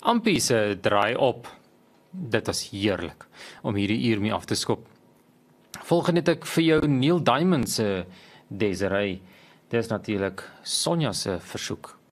Ampie se draai op. Dit was heerlik om hierdie uur mee af te skop. Volgende het ek vir jou Neil Diamond se Desiree. Dis natuurlik Sonja se versoek.